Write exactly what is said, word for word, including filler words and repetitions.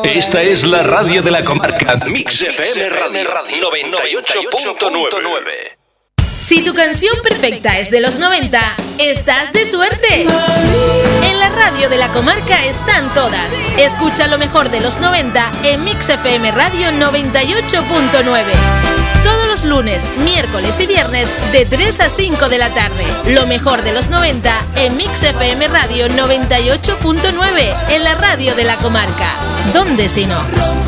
Esta es la radio de la comarca. Mix F M Radio noventa y ocho punto nueve. Si tu canción perfecta es de los noventa, estás de suerte. En la radio de la comarca están todas. Escucha lo mejor de los noventa en Mix F M Radio noventa y ocho punto nueve. Todos los lunes, miércoles y viernes de tres a cinco de la tarde. Lo mejor de los noventa en Mix F M Radio noventa y ocho punto nueve, en la radio de la comarca. ¿Dónde si no?